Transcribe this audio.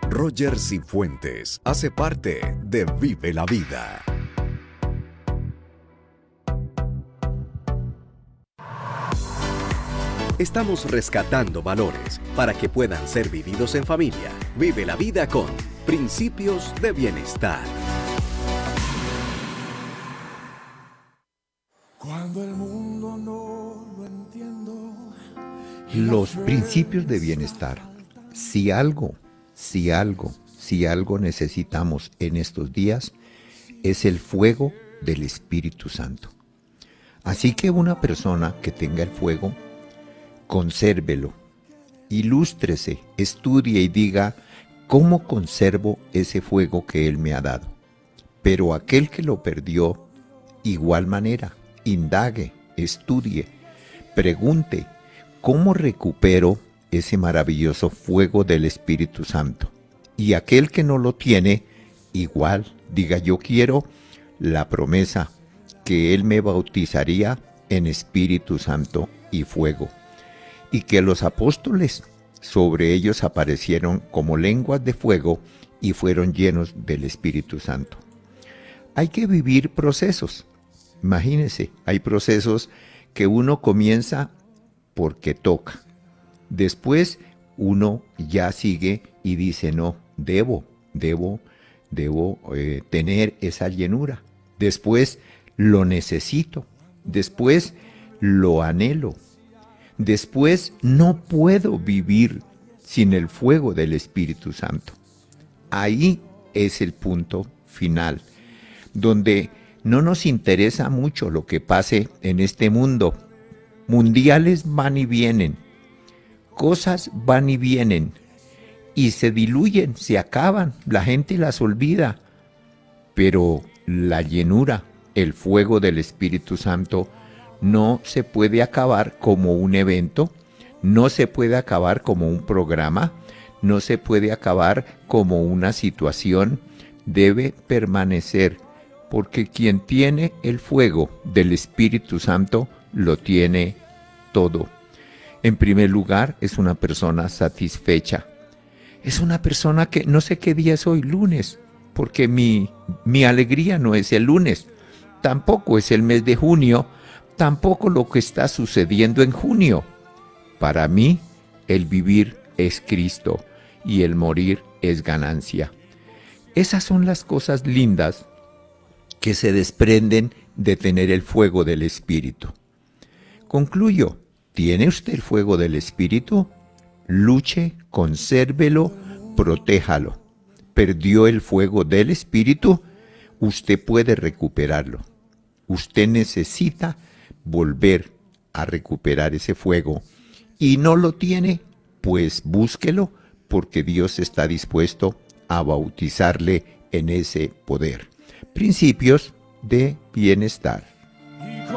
Roger Cifuentes hace parte de Vive la Vida. Estamos rescatando valores para que puedan ser vividos en familia. Vive la vida con Principios de Bienestar. Cuando el mundo no lo entiendo. Los principios de bienestar. Si algo necesitamos en estos días, es el fuego del Espíritu Santo. Así que una persona que tenga el fuego, consérvelo, ilústrese, estudie y diga, ¿cómo conservo ese fuego que Él me ha dado? Pero aquel que lo perdió, igual manera, indague, estudie, pregunte, ¿cómo recupero ese maravilloso fuego del Espíritu Santo? Y aquel que no lo tiene, igual, diga, yo quiero la promesa que Él me bautizaría en Espíritu Santo y fuego. Y que los apóstoles sobre ellos aparecieron como lenguas de fuego y fueron llenos del Espíritu Santo. Hay que vivir procesos. Imagínense, hay procesos que uno comienza porque toca. Después uno ya sigue y dice, no, debo tener esa llenura. Después lo necesito. Después lo anhelo. Después no puedo vivir sin el fuego del Espíritu Santo. Ahí es el punto final, donde no nos interesa mucho lo que pase en este mundo. Mundiales van y vienen, cosas van y vienen, y se diluyen, se acaban, la gente las olvida. Pero la llenura, el fuego del Espíritu Santo, no se puede acabar como un evento, no se puede acabar como un programa, no se puede acabar como una situación, debe permanecer, porque quien tiene el fuego del Espíritu Santo lo tiene todo. En primer lugar, es una persona satisfecha. Es una persona que no sé qué día es hoy, lunes, porque mi alegría no es el lunes, tampoco es el mes de junio, tampoco lo que está sucediendo en junio. Para mí, el vivir es Cristo y el morir es ganancia. Esas son las cosas lindas que se desprenden de tener el fuego del Espíritu. Concluyo, ¿tiene usted el fuego del Espíritu? Luche, consérvelo, protéjalo. ¿Perdió el fuego del Espíritu? Usted puede recuperarlo. Usted necesita volver a recuperar ese fuego y no lo tiene, pues búsquelo, porque Dios está dispuesto a bautizarle en ese poder. Principios de bienestar.